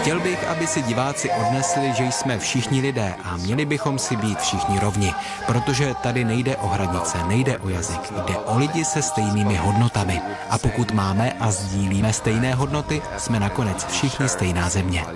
Chtěl bych, aby si diváci odnesli, že jsme všichni lidé a měli bychom si být všichni rovni, protože tady nejde o hranice, nejde o jazyk, jde o lidi se stejnými hodnotami. A pokud máme a sdílíme stejné hodnoty, jsme nakonec všichni stejná země.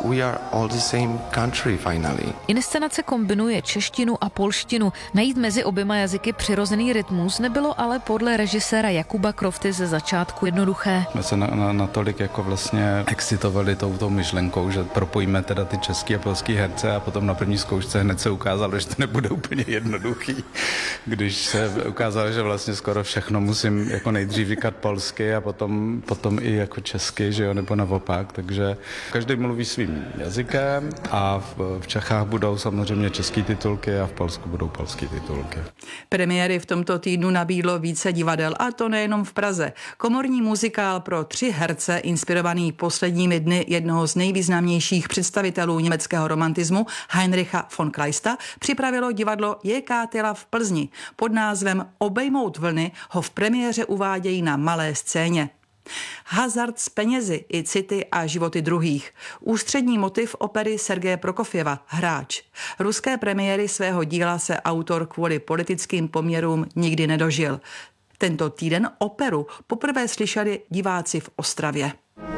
Inscenace kombinuje češtinu a polštinu. Najít mezi oběma jazyky přirozený rytmus nebylo ale podle režiséra Jakuba Krofty ze začátku jednoduché. Jsme se natolik jako vlastně excitovali touto myšlenkou, že propojíme teda ty český a polský herce a potom na první zkoušce hned se ukázalo, že to nebude úplně jednoduchý. Když se ukázalo, že vlastně skoro všechno musím jako nejdřív říkat polsky a potom i jako česky, že jo, nebo naopak, takže každý mluví svým jazykem a v Čechách budou samozřejmě české titulky a v Polsku budou polské titulky. Premiéry v tomto týdnu nabídlo více divadel a to nejenom v Praze. Komorní muzikál pro 3 herce, inspirovaný posledními dny jednoho z nejvýznamnějších představitelů německého romantismu Heinricha von Kleista, připravilo divadlo J.K. Tyla v Plzni. Pod názvem Obejmout vlny ho v premiéře uvádějí na malé scéně. Hazard s penězi i city a životy druhých. Ústřední motiv opery Sergeje Prokofjeva, Hráč. Ruské premiéry svého díla se autor kvůli politickým poměrům nikdy nedožil. Tento týden operu poprvé slyšeli diváci v Ostravě.